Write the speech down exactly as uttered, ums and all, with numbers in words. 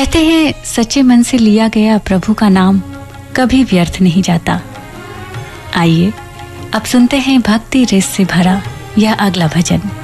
कहते हैं सच्चे मन से लिया गया प्रभु का नाम कभी व्यर्थ नहीं जाता। आइए अब सुनते हैं भक्ति रस से भरा यह अगला भजन।